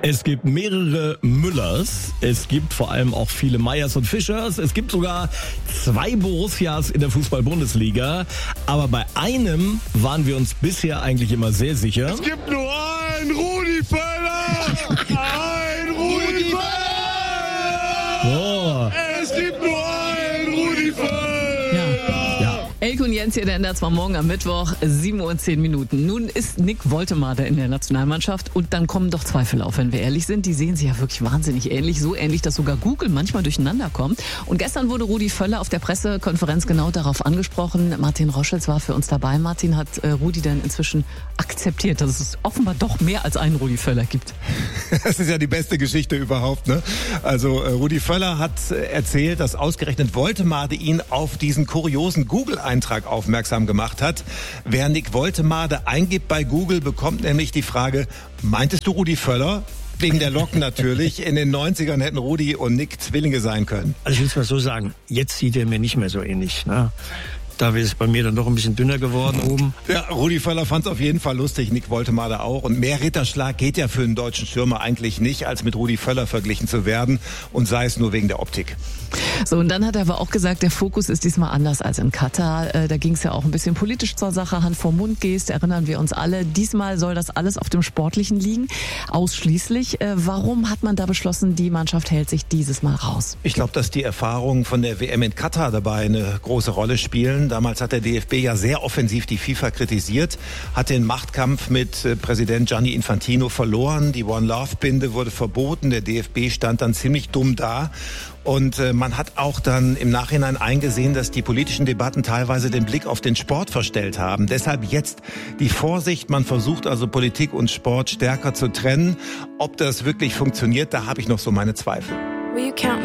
Es gibt mehrere Müllers, es gibt vor allem auch viele Meyers und Fischers, es gibt sogar 2 Borussias in der Fußball-Bundesliga, aber bei einem waren wir uns bisher eigentlich immer sehr sicher. Es gibt nur einen Rudi Völler! Ein Rudi Völler! Oh. Es gibt nur einen Rudi Völler! Ja. Elke und Jens hier, der ändert zwar morgen am Mittwoch, 7:10 Uhr. Nun ist Nick Woltemade in der Nationalmannschaft und dann kommen doch Zweifel auf, wenn wir ehrlich sind. Die sehen sich ja wirklich wahnsinnig ähnlich, so ähnlich, dass sogar Google manchmal durcheinander kommt. Und gestern wurde Rudi Völler auf der Pressekonferenz genau darauf angesprochen. Martin Roschels war für uns dabei. Martin, hat Rudi denn inzwischen akzeptiert, dass es offenbar doch mehr als einen Rudi Völler gibt? Das ist ja die beste Geschichte überhaupt, ne? Also Rudi Völler hat erzählt, dass ausgerechnet Woltemade ihn auf diesen kuriosen Google-Eintrag aufmerksam gemacht hat. Wer Nick Woltemade eingibt bei Google, bekommt nämlich die Frage, meintest du Rudi Völler? Wegen der Locken natürlich. In den 90ern hätten Rudi und Nick Zwillinge sein können. Also ich will es mal so sagen, jetzt sieht er mir nicht mehr so ähnlich, ne? Da ist es bei mir dann doch ein bisschen dünner geworden oben. Ja, Rudi Völler fand es auf jeden Fall lustig, Nick Woltemade auch. Und mehr Ritterschlag geht ja für einen deutschen Stürmer eigentlich nicht, als mit Rudi Völler verglichen zu werden. Und sei es nur wegen der Optik. So, und dann hat er aber auch gesagt, der Fokus ist diesmal anders als in Katar. Da ging es ja auch ein bisschen politisch zur Sache, Hand vor Mund Geste, erinnern wir uns alle. Diesmal soll das alles auf dem Sportlichen liegen, ausschließlich. Warum hat man da beschlossen, die Mannschaft hält sich dieses Mal raus? Ich glaube, dass die Erfahrungen von der WM in Katar dabei eine große Rolle spielen. Damals hat der DFB ja sehr offensiv die FIFA kritisiert, hat den Machtkampf mit Präsident Gianni Infantino verloren. Die One-Love-Binde wurde verboten. Der DFB stand dann ziemlich dumm da. Und man hat auch dann im Nachhinein eingesehen, dass die politischen Debatten teilweise den Blick auf den Sport verstellt haben. Deshalb jetzt die Vorsicht. Man versucht also Politik und Sport stärker zu trennen. Ob das wirklich funktioniert, da habe ich noch so meine Zweifel.